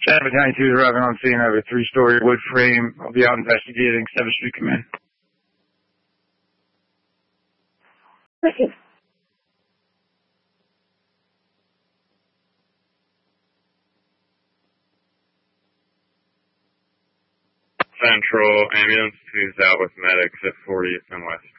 Battalion 2 is arriving on scene. I have a 3-story wood frame. I'll be out investigating. 7th Street Command. Thank you. Central ambulance 2's out with medics at 40th and West.